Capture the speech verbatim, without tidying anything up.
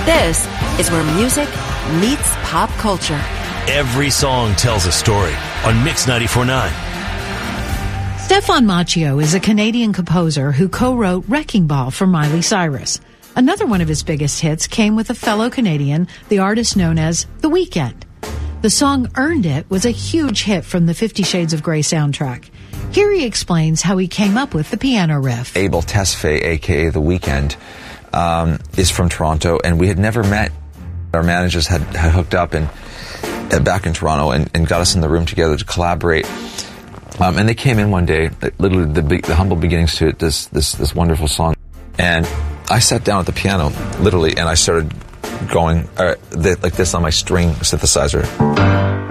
This is where music meets pop culture. Every song tells a story on Mix ninety-four point nine. Stefan Macchio is a Canadian composer who co-wrote Wrecking Ball for Miley Cyrus. Another one of his biggest hits came with a fellow Canadian, the artist known as The Weeknd. The song Earned It was a huge hit from the Fifty Shades of Grey soundtrack. Here he explains how he came up with the piano riff. Abel Tesfaye, a k a. The Weeknd, um, is from Toronto, and we had never met. Our managers had, had hooked up and uh, back in Toronto and, and got us in the room together to collaborate. Um, and they came in one day, literally the, the humble beginnings to it, this, this, this wonderful song. And I sat down at the piano, literally, and I started going uh, the, like this on my string synthesizer.